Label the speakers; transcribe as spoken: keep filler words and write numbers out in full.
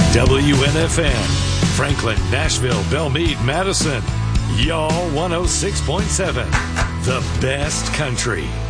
Speaker 1: W N F N, Franklin, Nashville, Belmead, Madison. Y'all one oh six point seven, the best country.